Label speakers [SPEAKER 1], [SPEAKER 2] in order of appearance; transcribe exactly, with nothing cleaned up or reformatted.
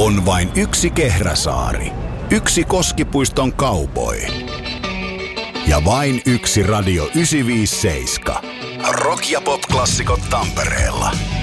[SPEAKER 1] On vain yksi Kehräsaari, yksi Koskipuiston cowboy ja vain yksi Radio yhdeksänsataaviisikymmentäseitsemän. Rock- ja pop-klassikot Tampereella.